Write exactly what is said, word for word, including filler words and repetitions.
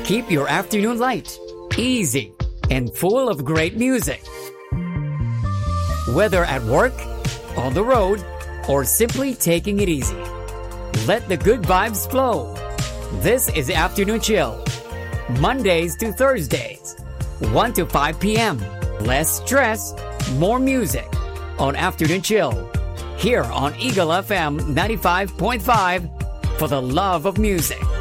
Keep your afternoon light, easy, and full of great music. Whether at work, on the road, or simply taking it easy, let the good vibes flow. This is Afternoon Chill, Mondays to Thursdays, one to five p.m. Less stress, more music on Afternoon Chill, here on Eagle F M ninety-five point five, for the love of music.